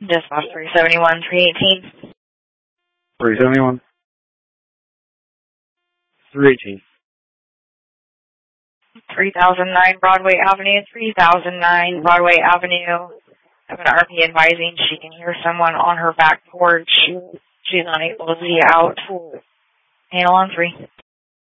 Dispatch 371, 318. 371. 318. 3009 Broadway Avenue, 3009 Broadway Avenue. I have an RP advising she can hear someone on her back porch. She's unable to see out. Panel on 3.